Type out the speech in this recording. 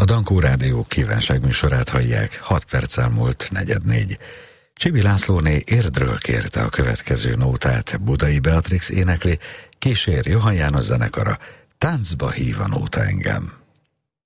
A Dankó Rádió kívánságműsorát hallják, 6 perccel múlt 3:45. Csibi Lászlóné Érdről kérte a következő nótát, Budai Beatrix énekli, kísér Johann János zenekara, Táncba hív a nóta engem.